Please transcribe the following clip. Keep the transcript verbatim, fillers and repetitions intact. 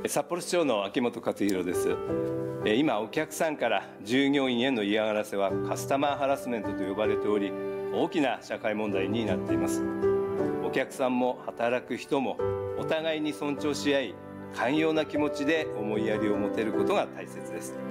札幌市長の秋元克弘です。今、お客さんから従業員への嫌がらせはカスタマーハラスメントと呼ばれており、大きな社会問題になっています。お客さんも働く人もお互いに尊重し合い、寛容な気持ちで思いやりを持てることが大切です。